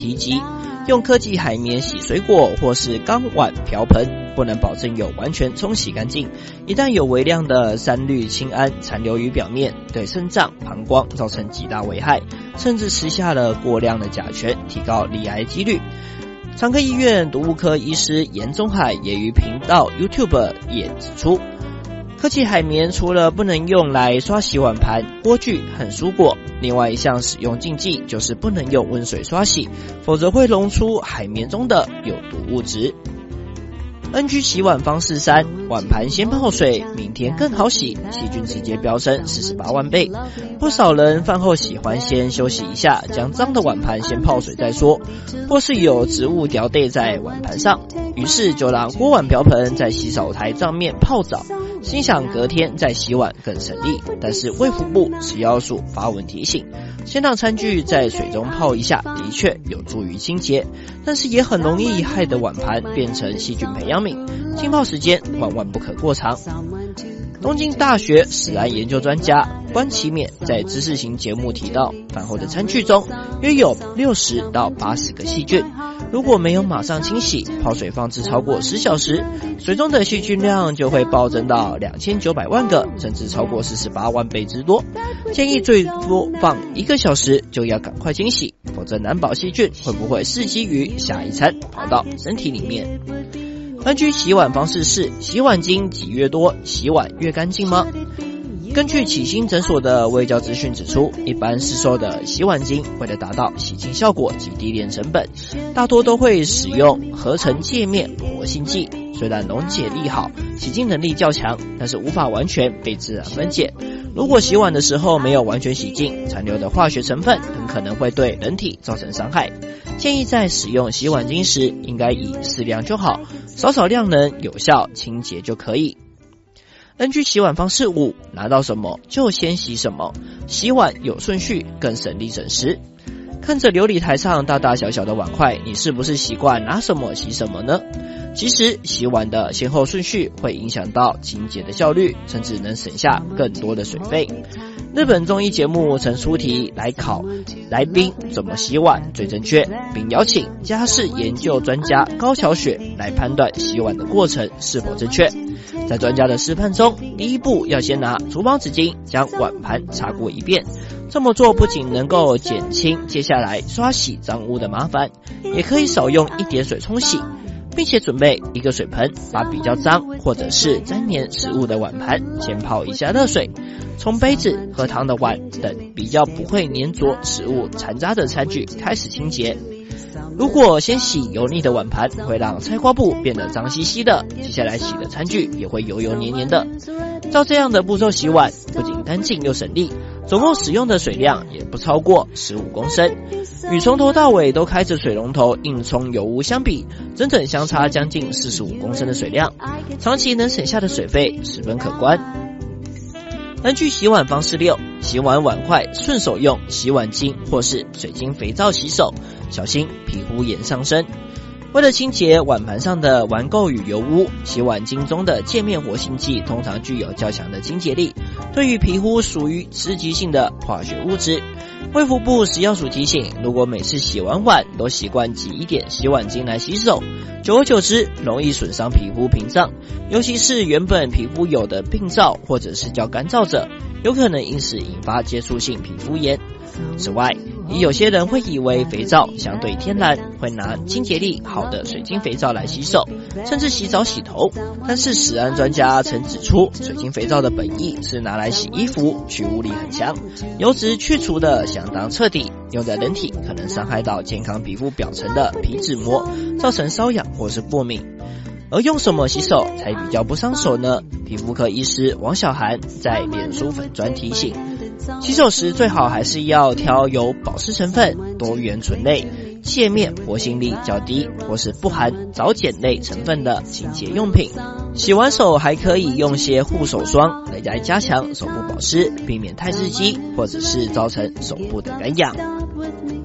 提及，用科技海绵洗水果或是钢碗瓢盆，不能保证有完全冲洗干净。一旦有微量的三氯氰胺残留于表面，对肾脏、膀胱造成极大危害，甚至吃下了过量的甲醛，提高罹癌几率。长科医院毒物科医师严宗海也于频道 YouTube 也指出，科技海绵除了不能用来刷洗碗盘、锅具和蔬果，另外一项使用禁忌就是不能用温水刷洗，否则会溶出海绵中的有毒物质。NG 洗碗方式3，碗盘先泡水，明天更好洗，细菌直接飙升48万倍。不少人饭后喜欢先休息一下，将脏的碗盘先泡水再说，或是有植物掉đầy在碗盘上，于是就让锅碗瓢盆在洗手台上面泡澡，心想隔天再洗碗更省力。但是卫福部食药署发文提醒，先让餐具在水中泡一下，的确有助于清洁，但是也很容易害得碗盘变成细菌培养皿，浸泡时间万万不可过长。东京大学食安研究专家关启勉在知识型节目提到，饭后的餐具中约有60到80个细菌，如果没有马上清洗，泡水放置超过10小时，水中的细菌量就会暴增到2900万个，甚至超过48万倍之多。建议最多放1个小时就要赶快清洗，否则难保细菌会不会伺机于下一餐跑到身体里面。NG 洗碗方式4，洗碗精挤越多，洗碗越干净吗？根据启新诊所的卫教资讯指出，一般市售的洗碗精为了达到洗净效果及低廉成本，大多都会使用合成界面活性剂，虽然溶解力好，洗净能力较强，但是无法完全被自然分解。如果洗碗的时候没有完全洗净，残留的化学成分很可能会对人体造成伤害。建议在使用洗碗精时，应该以适量就好，少少量能有效清洁就可以。NG 洗碗方式5，拿到什么就先洗什么，洗碗有顺序，更省力省时。看着流理台上大大小小的碗筷，你是不是习惯拿什么洗什么呢？其实洗碗的先后顺序会影响到清洁的效率，甚至能省下更多的水费。日本综艺节目曾出题来考来宾怎么洗碗最正确，并邀请家事研究专家高桥雪来判断洗碗的过程是否正确。在专家的示范中，第一步要先拿厨房纸巾将碗盘擦过一遍，这么做不仅能够减轻接下来刷洗脏污的麻烦，也可以少用一点水冲洗，并且准备一个水盆，把比较脏或者是沾黏食物的碗盘先泡一下热水，从杯子、喝汤的碗等比较不会粘着食物残渣的餐具开始清洁。如果先洗油腻的碗盘，会让菜瓜布变得脏兮兮的，接下来洗的餐具也会油油黏黏的。照这样的步骤洗碗，不仅干净又省力，总共使用的水量也不超过15公升，与从头到尾都开着水龙头硬冲油污相比，整整相差将近45公升的水量，长期能省下的水费十分可观。NG 洗碗方式6，洗完碗筷顺手用洗碗精或是水晶肥皂洗手，小心皮肤炎上身。为了清洁碗盘上的顽垢与油污，洗碗精中的界面活性剂通常具有较强的清洁力，对于皮肤属于刺激性的化学物质。卫福部食药署提醒，如果每次洗完碗都习惯挤一点洗碗精来洗手，久而久之容易损伤皮肤屏障，尤其是原本皮肤有的病灶或者是较干燥者，有可能因此引发接触性皮肤炎。此外，也有些人会以为肥皂相对天然，会拿清洁力好的水晶肥皂来洗手，甚至洗澡洗头。但是食安专家曾指出，水晶肥皂的本意是拿来洗衣服，去污力很强，油脂去除的相当彻底，用在人体可能伤害到健康皮肤表层的皮脂膜，造成瘙痒或是过敏。而用什么洗手才比较不伤手呢？皮肤科医师王小涵在脸书粉专提醒，洗手时最好还是要挑有保湿成分、多元醇类、界面活性力较低或是不含藻碱类成分的清洁用品。洗完手还可以用些护手霜来加强手部保湿，避免太刺激或者是造成手部的干痒。